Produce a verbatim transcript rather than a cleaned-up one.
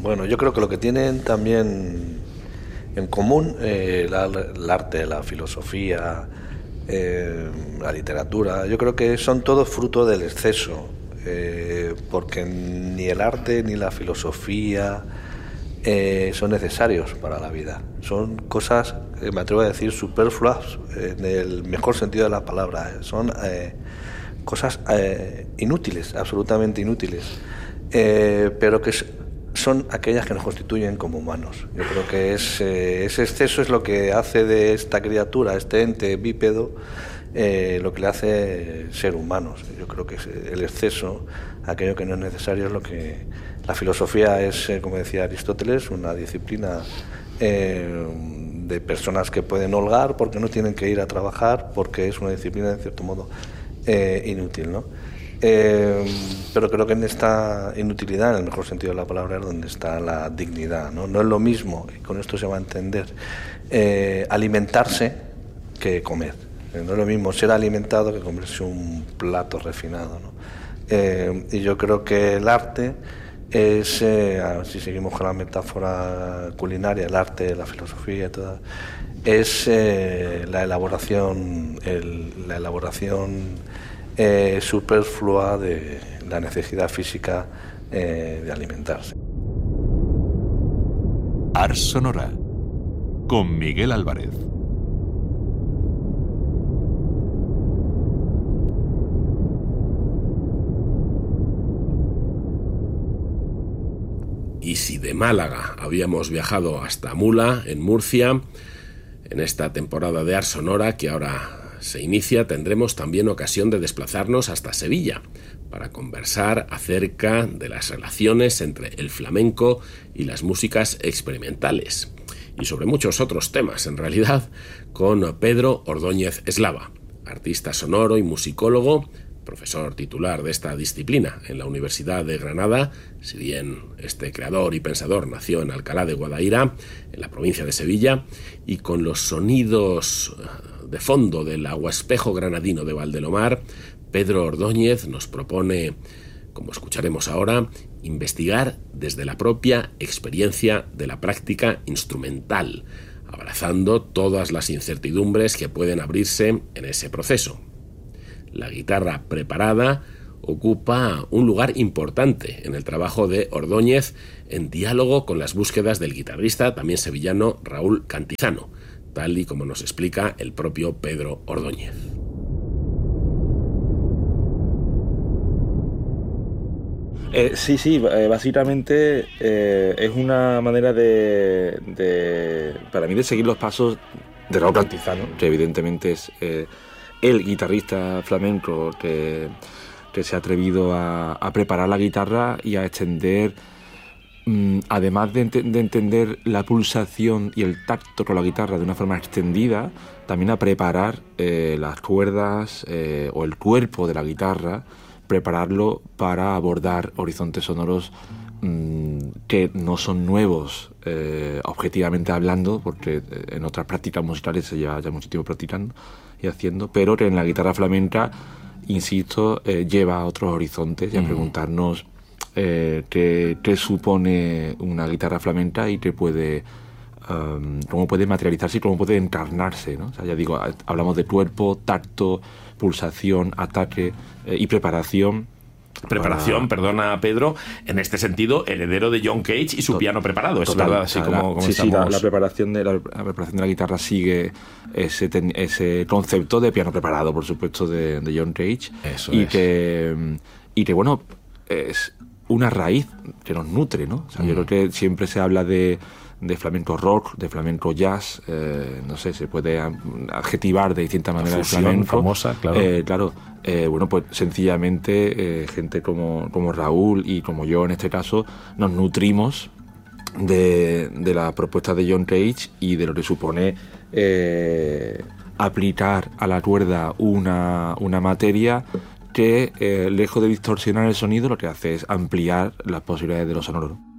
Bueno, yo creo que lo que tienen también en común eh, la, el arte, la filosofía, eh, la literatura, yo creo que son todos fruto del exceso, eh, porque ni el arte ni la filosofía eh, son necesarios para la vida. Son cosas, eh, me atrevo a decir, superfluas en el mejor sentido de la palabra. Eh. Son eh, cosas eh, inútiles, absolutamente inútiles, eh, pero que son aquellas que nos constituyen como humanos. Yo creo que es, eh, ese exceso es lo que hace de esta criatura, este ente bípedo, eh, lo que le hace ser humanos. Yo creo que el exceso, aquello que no es necesario, es lo que... La filosofía es, eh, como decía Aristóteles, una disciplina eh, de personas que pueden holgar porque no tienen que ir a trabajar, porque es una disciplina, en cierto modo, eh, inútil, ¿no? Eh, pero creo que en esta inutilidad, en el mejor sentido de la palabra, es donde está la dignidad, ¿no? No es lo mismo, y con esto se va a entender, eh, alimentarse que comer. No es lo mismo ser alimentado que comerse un plato refinado, ¿no? Eh, y yo creo que el arte es, eh, si seguimos con la metáfora culinaria, el arte, la filosofía, toda, es eh, la elaboración, el, la elaboración eh, superflua de la necesidad física eh, de alimentarse. Ars Sonora, con Miguel Álvarez. Y si de Málaga habíamos viajado hasta Mula, en Murcia, en esta temporada de Ars Sonora que ahora se inicia, tendremos también ocasión de desplazarnos hasta Sevilla para conversar acerca de las relaciones entre el flamenco y las músicas experimentales, y sobre muchos otros temas, en realidad, con Pedro Ordóñez Eslava, artista sonoro y musicólogo, profesor titular de esta disciplina en la Universidad de Granada, si bien este creador y pensador nació en Alcalá de Guadaira, en la provincia de Sevilla, y con los sonidos de fondo del aguaspejo granadino de Valdelomar, Pedro Ordóñez nos propone, como escucharemos ahora, investigar desde la propia experiencia de la práctica instrumental, abrazando todas las incertidumbres que pueden abrirse en ese proceso. La guitarra preparada ocupa un lugar importante en el trabajo de Ordóñez, en diálogo con las búsquedas del guitarrista también sevillano Raúl Cantizano, tal y como nos explica el propio Pedro Ordóñez. Eh, sí, sí, eh, básicamente eh, es una manera de, de, para mí, de seguir los pasos de Raúl Cantizano, que evidentemente es eh, el guitarrista flamenco que, que se ha atrevido a, a preparar la guitarra y a extender, mmm, además de, ent- de entender la pulsación y el tacto con la guitarra de una forma extendida, también a preparar eh, las cuerdas eh, o el cuerpo de la guitarra, prepararlo para abordar horizontes sonoros mmm, que no son nuevos eh, objetivamente hablando, porque en otras prácticas musicales se lleva ya mucho tiempo practicando y haciendo, pero que en la guitarra flamenca, insisto, eh, lleva a otros horizontes y a mm. preguntarnos eh, qué, qué supone una guitarra flamenca y qué puede, um, cómo puede materializarse y cómo puede encarnarse, ¿no? O sea, ya digo, hablamos de cuerpo, tacto, pulsación, ataque eh, y preparación. Preparación, para... perdona Pedro, en este sentido, heredero de John Cage y su Tot- piano preparado, es total, verdad, así la, como, como sí, estamos... sí, la, la preparación de la, la preparación de la guitarra sigue ese, ten, ese concepto de piano preparado, por supuesto, de, de John Cage. Eso y es. que y que bueno, es una raíz que nos nutre, ¿no? O sea, mm. yo creo que siempre se habla de de flamenco rock, de flamenco jazz, eh, no sé, se puede adjetivar de distinta manera el flamenco. Famosa, claro. Eh, claro, eh, bueno, pues sencillamente eh, gente como, como Raúl y como yo en este caso nos nutrimos de, de la propuesta de John Cage y de lo que supone eh, aplicar a la cuerda una, una materia que, eh, lejos de distorsionar el sonido, lo que hace es ampliar las posibilidades de lo sonoro.